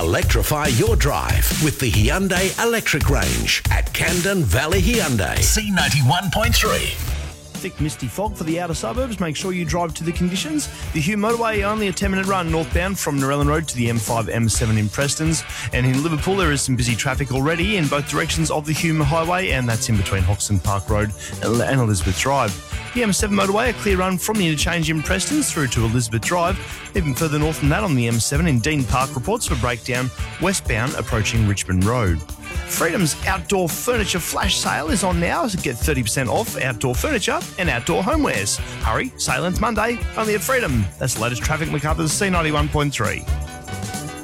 Electrify your drive with the Hyundai Electric Range at Camden Valley Hyundai. C91.3. Thick misty fog for the outer suburbs. Make sure you drive to the conditions. The Hume Motorway, only a 10-minute run northbound from Narellan Road to the M5, M7 in Prestons. And in Liverpool, there is some busy traffic already in both directions of the Hume Highway, and that's in between Hoxton Park Road and Elizabeth Drive. The M7 motorway, a clear run from the interchange in Prestons through to Elizabeth Drive. Even further north than that on the M7 in Dean Park, reports of a breakdown westbound approaching Richmond Road. Freedom's outdoor furniture flash sale is on now to get 30% off outdoor furniture and outdoor homewares. Hurry, sale ends Monday, only at Freedom. That's the latest traffic. Look up at C91.3.